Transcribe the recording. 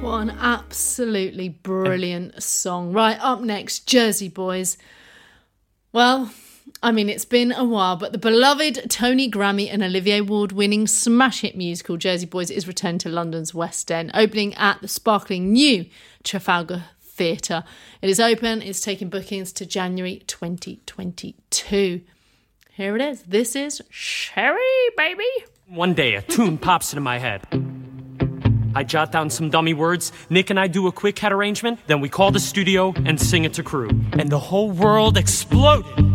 What an absolutely brilliant song. Right, up next, Jersey Boys. Well, I mean, it's been a while, but the beloved Tony Grammy and Olivier Award-winning smash hit musical Jersey Boys is returned to London's West End, opening at the sparkling new Trafalgar Theatre. It is open, it's taking bookings to January 2022. Here it is. This is Sherry, baby. One day, a tune pops into my head. I jot down some dummy words, Nick and I do a quick head arrangement, then we call the studio and sing it to crew. And the whole world exploded.